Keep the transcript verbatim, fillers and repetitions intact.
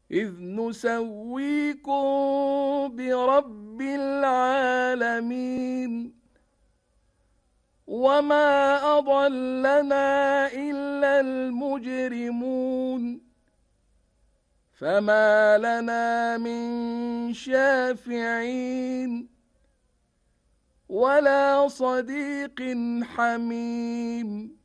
إذ نسويكم برب العالمين وما أضلنا إلا المجرمون فما لنا من شافعين ولا صديق حميم